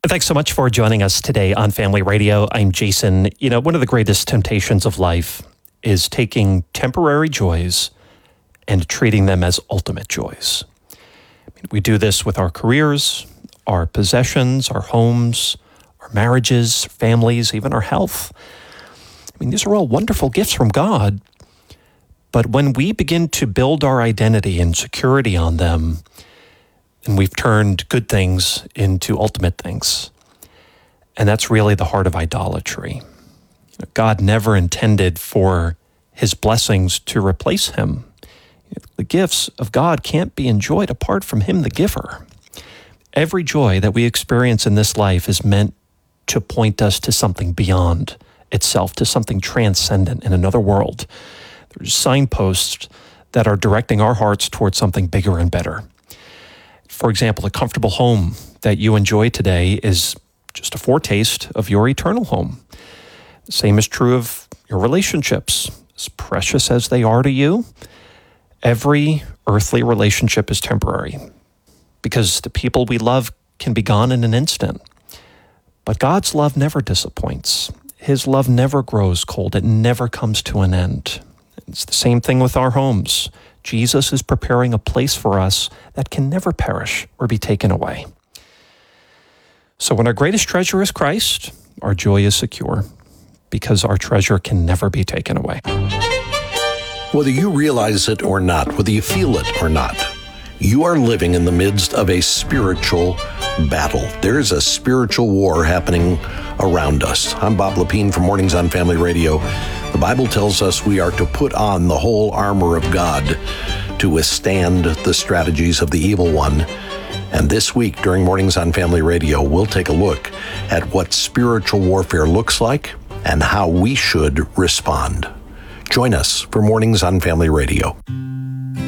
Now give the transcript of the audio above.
Thanks so much for joining us today on Family Radio. I'm Jason. One of the greatest temptations of life is taking temporary joys and treating them as ultimate joys. We do this with our careers, our possessions, our homes, our marriages, families, even our health. These are all wonderful gifts from God. But when we begin to build our identity and security on them, and we've turned good things into ultimate things. And that's really the heart of idolatry. God never intended for his blessings to replace him. The gifts of God can't be enjoyed apart from him, the giver. Every joy that we experience in this life is meant to point us to something beyond itself, to something transcendent in another world. There's signposts that are directing our hearts towards something bigger and better. For example, a comfortable home that you enjoy today is just a foretaste of your eternal home. The same is true of your relationships. As precious as they are to you, every earthly relationship is temporary because the people we love can be gone in an instant. But God's love never disappoints. His love never grows cold. It never comes to an end. It's the same thing with our homes. Jesus is preparing a place for us that can never perish or be taken away. So when our greatest treasure is Christ, our joy is secure because our treasure can never be taken away. Whether you realize it or not, whether you feel it or not, you are living in the midst of a spiritual battle. There is a spiritual war happening around us. I'm Bob Lepine from Mornings on Family Radio. The Bible tells us we are to put on the whole armor of God to withstand the strategies of the evil one. And this week during Mornings on Family Radio, we'll take a look at what spiritual warfare looks like and how we should respond. Join us for Mornings on Family Radio.